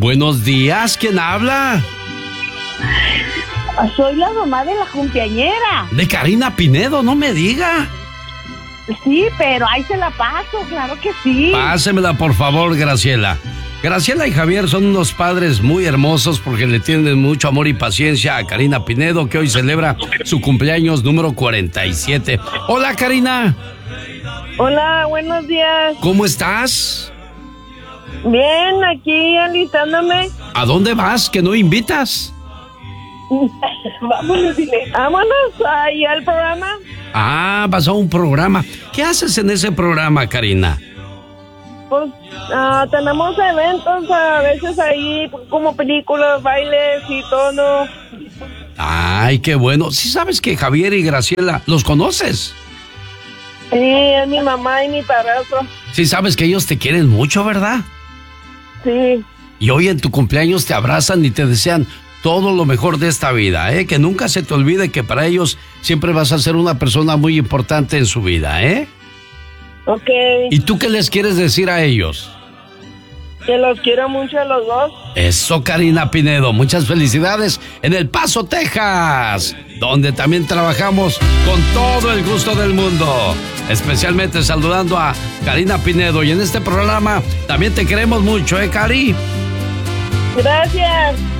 Buenos días, ¿quién habla? Soy la mamá de la cumpleañera. De Karina Pinedo, no me diga. Sí, pero ahí se la paso, claro que sí. Pásemela, por favor, Graciela. Graciela y Javier son unos padres muy hermosos porque le tienen mucho amor y paciencia a Karina Pinedo, que hoy celebra su cumpleaños número 47. Hola, Karina. Hola, buenos días. ¿Cómo estás? Bien, aquí alistándome. ¿A dónde vas que no invitas? Vámonos, dile. Vámonos ahí al programa. Ah, vas a un programa. ¿Qué haces en ese programa, Karina? Pues tenemos eventos a veces ahí, como películas, bailes y todo. Ay, qué bueno. ¿Sí sabes que Javier y Graciela los conoces? Sí, es mi mamá y mi padrastro. Sí sabes que ellos te quieren mucho, ¿verdad? Sí. Y hoy en tu cumpleaños te abrazan y te desean todo lo mejor de esta vida, ¿eh? Que nunca se te olvide que para ellos siempre vas a ser una persona muy importante en su vida, ¿eh? Ok. ¿Y tú qué les quieres decir a ellos? Que los quiero mucho a los dos. Eso, Karina Pinedo. Muchas felicidades en El Paso, Texas, donde también trabajamos con todo el gusto del mundo. Especialmente saludando a Karina Pinedo. Y en este programa también te queremos mucho, ¿eh, Cari? Gracias.